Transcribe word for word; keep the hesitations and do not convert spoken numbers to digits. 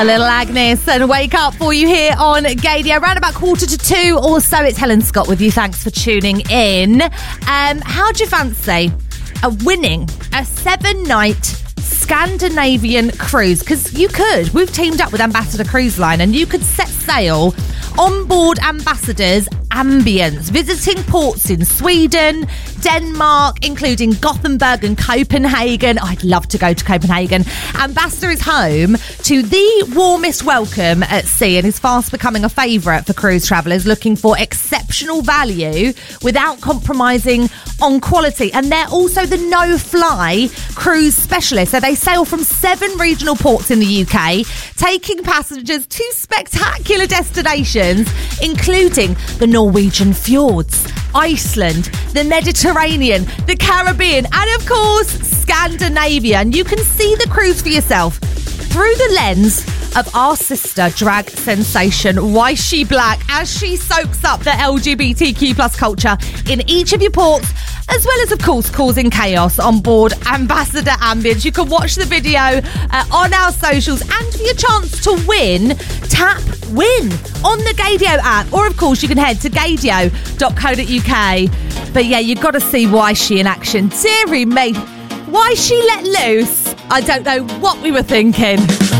A little Agnes and Wake Up for you here on Gaydio, around about quarter to two. Also, it's Helen Scott with you. Thanks for tuning in. Um, how do you fancy a winning a seven-night Scandinavian cruise? Because you could. We've teamed up with Ambassador Cruise Line and you could set sail on board Ambassador's Ambience, visiting ports in Sweden, Denmark, including Gothenburg and Copenhagen. I'd love to go to Copenhagen. Ambassador is home to the warmest welcome at sea and is fast becoming a favourite for cruise travellers looking for exceptional value without compromising on quality. And they're also the no-fly cruise specialist. So they sail from seven regional ports in the U K, taking passengers to spectacular destinations, including the Norwegian fjords, Iceland, the Mediterranean, the Caribbean, and of course, Scandinavia. And you can see the cruise for yourself through the lens of our sister drag sensation, Why She Black, as she soaks up the L G B T Q plus culture in each of your ports, as well as, of course, causing chaos on board Ambassador Ambience. You can watch the video uh, on our socials, and for your chance to win, tap win on the Gaydio app, or of course you can head to gaydio dot co dot uk. But yeah, you've got to see Why She in action. Dearie me, why she let loose? I don't know what we were thinking.